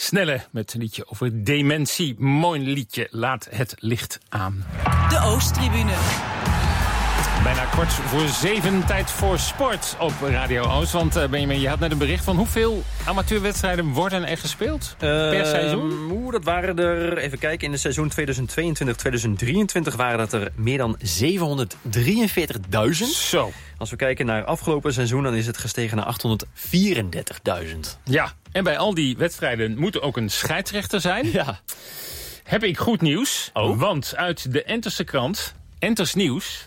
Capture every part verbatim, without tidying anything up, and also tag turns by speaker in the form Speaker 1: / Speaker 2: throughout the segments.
Speaker 1: Snelle met een liedje over dementie. Mooi liedje, laat het licht aan.
Speaker 2: De Oosttribune.
Speaker 1: Bijna kwart voor zeven, tijd voor sport op Radio Oost. Want uh, Benjamin, je had net een bericht van hoeveel amateurwedstrijden worden er gespeeld uh, per seizoen?
Speaker 3: Oeh, dat waren er, even kijken, in het seizoen tweeduizend tweeëntwintig tweeduizend drieëntwintig waren dat er meer dan zevenhonderddrieënveertigduizend.
Speaker 1: Zo.
Speaker 3: Als we kijken naar afgelopen seizoen, dan is het gestegen naar achthonderdvierendertigduizend.
Speaker 1: Ja, en bij al die wedstrijden moet er ook een scheidsrechter zijn.
Speaker 3: Ja.
Speaker 1: Heb ik goed nieuws,
Speaker 3: oh?
Speaker 1: want uit de Enterse krant, Enters Nieuws...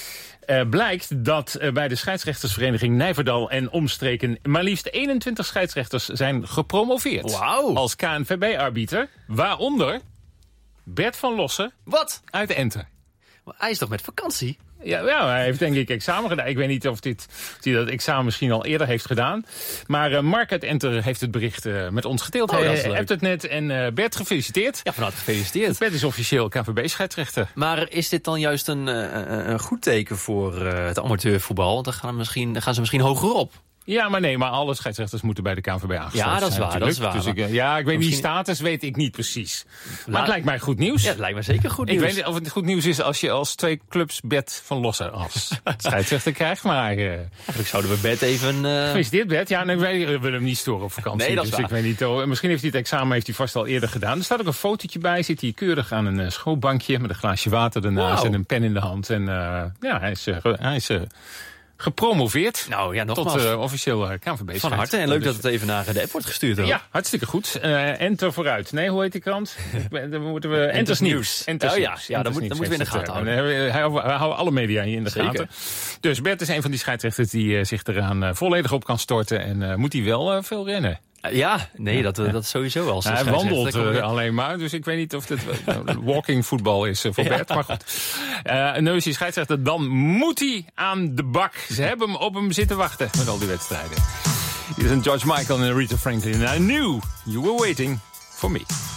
Speaker 1: Uh, blijkt dat uh, bij de scheidsrechtersvereniging Nijverdal en omstreken maar liefst eenentwintig scheidsrechters zijn gepromoveerd.
Speaker 3: Wauw.
Speaker 1: Als K N V B-arbiter, waaronder Bert van Lossen.
Speaker 3: Wat?
Speaker 1: Uit Enter.
Speaker 3: Maar hij is toch met vakantie?
Speaker 1: Ja, ja, hij heeft denk ik examen gedaan. Ik weet niet of, dit, of hij dat examen misschien al eerder heeft gedaan. Maar uh, Mark uit Enter heeft het bericht uh, met ons gedeeld.
Speaker 3: Oh,
Speaker 1: hij
Speaker 3: hebt
Speaker 1: het net. En uh, Bert, gefeliciteerd.
Speaker 3: Ja, van harte gefeliciteerd.
Speaker 1: Bert is officieel K N V B-scheidsrechter.
Speaker 3: Maar is dit dan juist een, uh, een goed teken voor uh, het amateurvoetbal? Want dan gaan, misschien, dan gaan ze misschien hoger op.
Speaker 1: Ja, maar nee, maar alle scheidsrechters moeten bij de K N V B aangesloten zijn.
Speaker 3: Ja, dat is waar, dat is waar.
Speaker 1: Dus ik, ja, ik weet
Speaker 3: misschien...
Speaker 1: die status weet ik niet precies. Maar
Speaker 3: La...
Speaker 1: het lijkt mij goed nieuws.
Speaker 3: Ja, het lijkt me zeker goed nieuws.
Speaker 1: Ik weet niet of het goed nieuws is als je als twee clubs Bert van Lossen als scheidsrechter krijgt, maar... Uh...
Speaker 3: Eigenlijk zouden we Bert even... Uh...
Speaker 1: Gefeliciteerd Bert. Ja, nee, wij willen hem niet storen op vakantie.
Speaker 3: Nee, dat is
Speaker 1: dus
Speaker 3: waar.
Speaker 1: ik weet niet, oh, misschien heeft hij het examen heeft hij vast al eerder gedaan. Er staat ook een fotootje bij. Zit hij keurig aan een uh, schoolbankje met een glaasje water ernaast wow. en een pen in de hand. En uh, ja, hij is... Uh, hij is uh, gepromoveerd.
Speaker 3: Nou ja, nogmaals.
Speaker 1: Tot uh, officieel uh, K N V B.
Speaker 3: Van harte. En leuk dus, dat het even naar de app wordt gestuurd. Hoor.
Speaker 1: Ja, hartstikke goed. Uh, enter vooruit. Nee, hoe heet die krant? Dan moeten we Enters Nieuws. Enters
Speaker 3: oh ja,
Speaker 1: Nieuws.
Speaker 3: ja dan, moet, dan moeten we in de gaten houden.
Speaker 1: We houden alle media hier in de
Speaker 3: Zeker.
Speaker 1: gaten. Dus Bert is een van die scheidsrechters die uh, zich eraan uh, volledig op kan storten. En uh, moet hij wel uh, veel rennen.
Speaker 3: Ja, nee, dat, dat sowieso wel.
Speaker 1: Hij wandelt uh, alleen maar, dus ik weet niet of dit uh, walking voetbal is uh, voor ja. Bert. Maar goed, uh, een neusje scheidsrechter, dan moet hij aan de bak. Ze hebben hem op hem zitten wachten met al die wedstrijden. Hier is een George Michael en Aretha Franklin. I knew you were waiting for me.